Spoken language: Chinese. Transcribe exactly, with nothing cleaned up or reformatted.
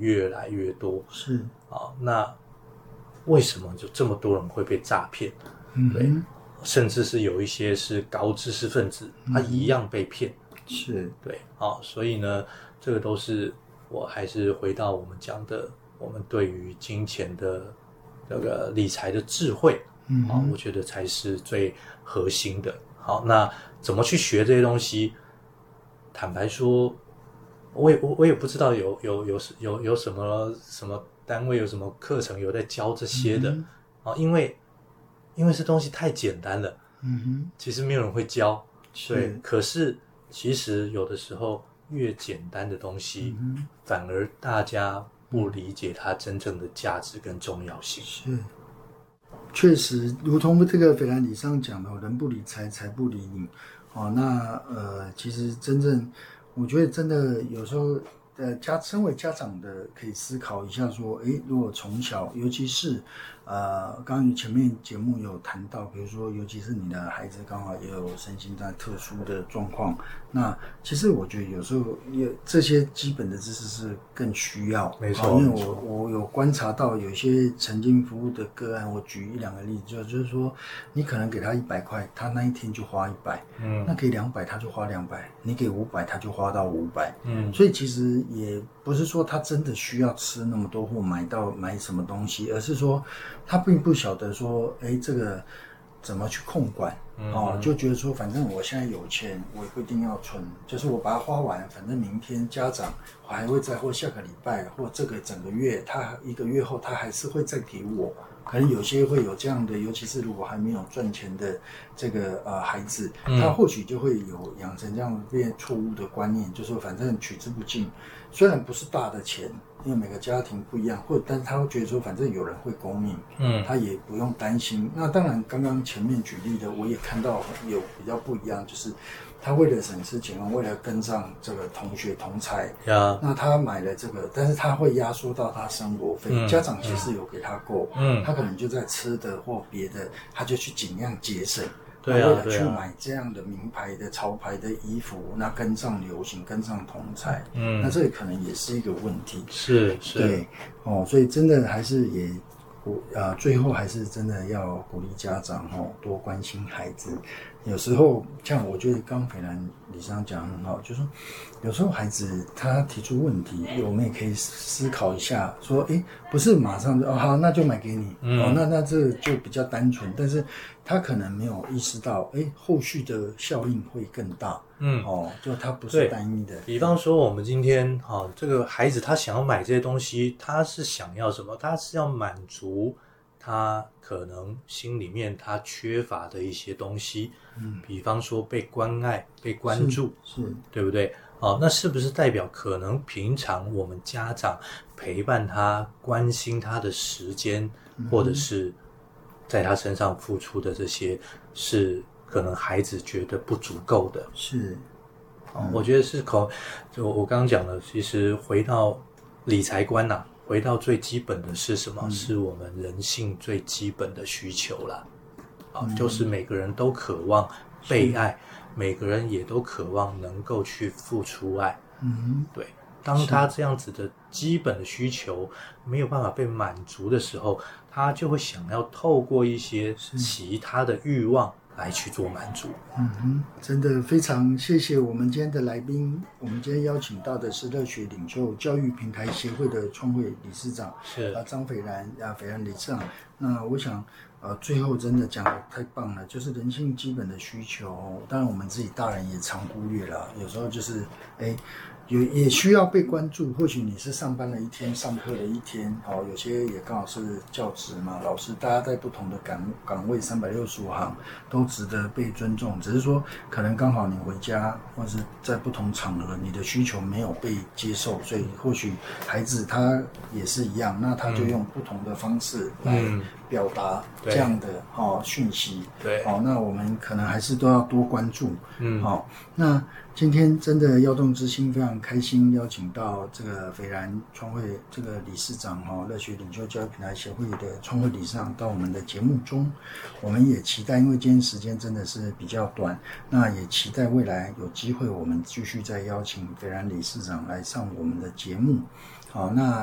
越来越多。 是啊，那为什么就这么多人会被诈骗？ 嗯对，甚至是有一些是高知识分子，他一样被骗。 是， 对，好，所以呢，这个都是我还是回到我们讲的，我们对于金钱的这个理财的智慧， 嗯啊，我觉得才是最核心的。好，那怎么去学这些东西？坦白说，我也我我也不知道有有有有有什么什么单位有什么课程有在教这些的， 嗯啊，因为因为这东西太简单了， 嗯哼， 其实没有人会教。 是对，可是其实有的时候越简单的东西， 嗯反而大家不理解它真正的价值跟重要性。 是，确实，如同这个斐然理上讲的，人不理财，财不理你。哦，那呃，其实真正，我觉得真的有时候，呃，家身为家长的可以思考一下，说，诶，如果从小，尤其是呃，刚刚前面节目有谈到，比如说，尤其是你的孩子刚好也有身心在特殊的状况，那其实我觉得有时候也这些基本的知识是更需要。 没错， 因为我我有观察到有些曾经服务的个案，我举一两个例子，就就是说，你可能给他一百块，他那一天就花一百，嗯，那给两百他就花两百，你给五百他就花到五百，嗯，所以其实也不是说他真的需要吃那么多或买到买什么东西，而是说他并不晓得说，哎，这个怎么去控管。哦，就觉得说，反正我现在有钱，我也不一定要存，就是我把它花完，反正明天家长还会再，或下个礼拜，或这个整个月，他一个月后他还是会再给我。可能有些会有这样的，尤其是如果还没有赚钱的这个呃孩子，他或许就会有养成这样变错误的观念，就说反正取之不尽，虽然不是大的钱。因为每个家庭不一样，或者但是他会觉得说，反正有人会供应，嗯，他也不用担心。那当然，刚刚前面举例的，我也看到有比较不一样，就是他为了省吃俭用，为了跟上这个同学同才， 呀， 那他买了这个，但是他会压缩到他生活费。嗯、家长其实有给他够，嗯，他可能就在吃的或别的，他就去尽量节省。 对啊， 为了去买这样的名牌的潮牌的衣服，那跟上流行，跟上同才，嗯，那这可能也是一个问题。 是是， 对哦，所以真的还是也，呃，最后还是真的要鼓励家长哦，多关心孩子。有时候像我觉得刚斐然理事长讲很好，就是说有时候孩子他提出问题，我们也可以思考一下，说，诶，不是马上就哦好，那就买给你，嗯、哦，那那这就比较单纯，但是他可能没有意识到，诶，后续的效应会更大，嗯，哦，就他不是单一的。 比方说，我们今天哈、哦，这个孩子他想要买这些东西，他是想要什么？他是要满足他可能心里面他缺乏的一些东西，嗯，比方说被关爱、被关注， 是，是对不对？哦，那是不是代表可能平常我们家长陪伴他、关心他的时间，嗯、或者是在他身上付出的这些，是可能孩子觉得不足够的？ 是， 嗯、我觉得是口，就我刚刚讲了，其实回到理财观呐、啊。回到最基本的是什么？嗯、是我们人性最基本的需求啦，啊，嗯、就是每个人都渴望被爱，每个人也都渴望能够去付出爱。嗯，对。当他这样子的基本的需求没有办法被满足的时候，他就会想要透过一些其他的欲望来去做满足。 嗯哼，真的非常谢谢我们今天的来宾。我们今天邀请到的是热血领袖教育平台协会的创会理事长， 是啊张斐然啊斐然理事长。那我想，呃，最后真的讲得太棒了，就是人性基本的需求。当然，我们自己大人也常忽略了，有时候就是，哎。有也需要被关注，或许你是上班了一天，上课了一天，哦，有些也刚好是教职嘛，老师，大家在不同的岗岗位，三百六十五行都值得被尊重。只是说，可能刚好你回家，或是在不同场合，你的需求没有被接受，所以或许孩子他也是一样，那他就用不同的方式来表达这样的、嗯、哦讯息。 对， 哦，那我们可能还是都要多关注。嗯，好、哦，那。今天真的耀动之星非常开心，邀请到这个斐然创会这个理事长哈，热血领袖教育平台协会的创会理事长到我们的节目中，我们也期待，因为今天时间真的是比较短，那也期待未来有机会我们继续再邀请斐然理事长来上我们的节目。好，那。